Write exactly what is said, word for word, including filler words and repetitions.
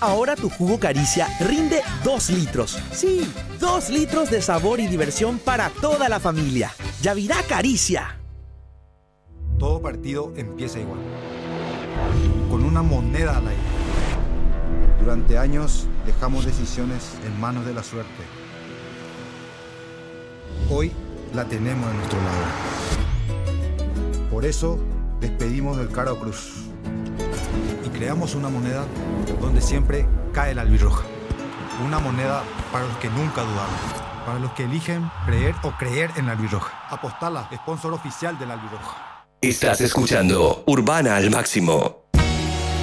Ahora tu jugo Caricia rinde dos litros. Sí, dos litros de sabor y diversión para toda la familia. Yavirá Caricia. Todo partido empieza igual, con una moneda al aire. Durante años dejamos decisiones en manos de la suerte. Hoy la tenemos de nuestro lado. Por eso despedimos del Caro Cruz y creamos una moneda donde siempre cae la albirroja. Una moneda para los que nunca dudaron, para los que eligen creer o creer en la albirroja. Apostala, sponsor oficial de la albirroja. Estás escuchando Urbana al Máximo.